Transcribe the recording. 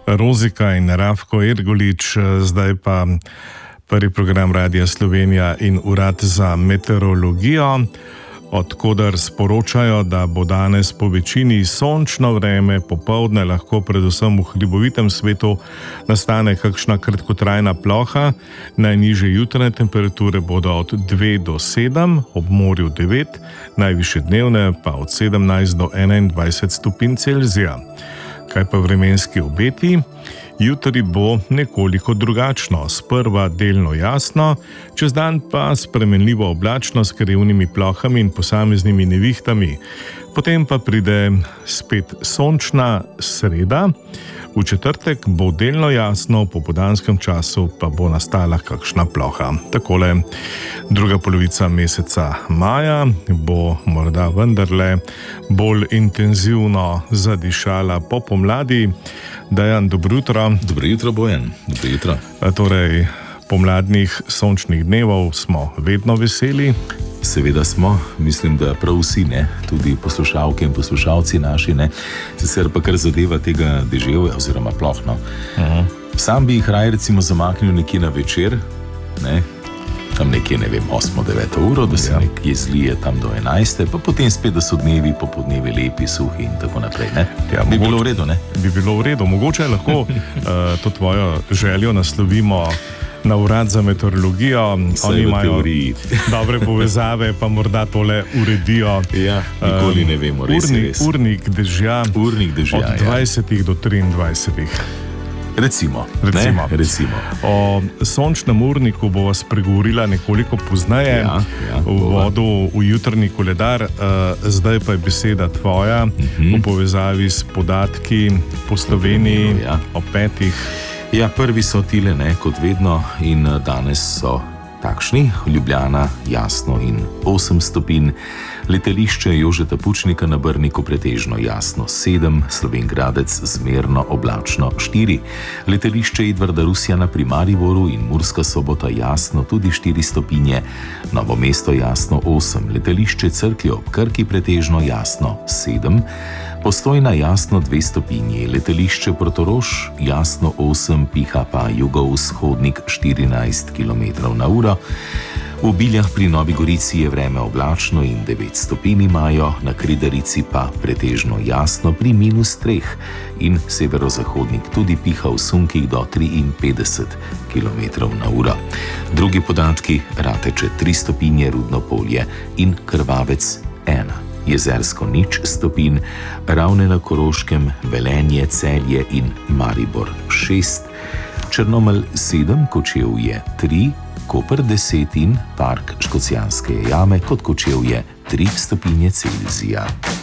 Rozika in Rafko Ergolič, zdaj pa prvi program Radia Slovenija in Urad za meteorologijo, od koder sporočajo, da bo danes po večini sončno vreme, popoldne lahko predvsem v hribovitem svetu nastane kakšna kratkotrajna ploha. Najnižje jutranje temperature bodo od 2 do 7, ob morju 9, najvišje dnevne pa od 17 do 21 stopinj Celzija. Kaj pa vremenski obeti? Jutri bo nekoliko drugačno, sprva delno jasno, čez dan pa spremenljivo oblačno s krivnimi plohami in posameznimi nevihtami. Potem pa pride spet sončna sreda, v četrtek bo delno jasno, v popoldanskem času pa bo nastala kakšna ploha. Takole, druga polovica meseca maja bo morda vendarle bolj intenzivno zadišala po pomladi. Dejan, dobro jutro. Dobro jutro, Bojan. Dobro jutro. Torej, pomladnih sončnih dnevov smo vedno veseli. Seveda smo, mislim, da prav vsi, ne, tudi poslušalke in poslušalci naši, ne, sicer pa kar zadeva tega deževja oziroma plohno. Sam bi jih raje recimo zamaknil nekje na večer, ne, tam nekje, ne vem, 8-9 uro, da se nekje zlije tam do 11, pa potem spet, da so dnevi, popodnevi lepi, suhi in tako naprej, ne. Ja, bi bilo v redu, ne? Bi bilo v redu. Mogoče lahko to tvojo željo naslovimo na Urad za meteorologijo. Oni imajo dobre povezave, pa morda tole uredijo. Ja, nikoli ne vemo, res. Urnik dežja od 20 do 23. Recimo. O sončnem urniku bova spregovorila nekoliko pozneje, v uvodu v jutrni koledar. Zdaj pa je beseda tvoja v povezavi s podatki po Sloveniji o 5. Ja, prvi so tile, ne, kot vedno, in danes so takšni. Ljubljana jasno in 8 stopinj, letališče Jožeta Pučnika na Brniku pretežno jasno 7, Slovenj Gradec zmerno oblačno 4, letališče Edvarda Rusjana pri Mariboru in Murska Sobota jasno tudi 4 stopinje, Novo mesto jasno 8, letališče Cerklje ob Krki pretežno jasno 7, Postojna jasno 2 stopinji, letališče Portorož jasno 8, piha pa jugovzhodnik 14 km/h. V Biljah pri Novi Gorici je vreme oblačno in 9 stopinj imajo, na Kridarici pa pretežno jasno pri -3 in severozahodnik tudi piha v sunkih do 53 km/h. Drugi podatki: Rateče 3 stopinje, Rudno Polje in Krvavec 1. Jezersko 0 stopinj, Ravne na Koroškem, Velenje, Celje in Maribor 6, Črnomelj 7, Kočevje 3, Koper 10 in Park Škocjanske jame kot Kočevje 3 stopinje Celzija.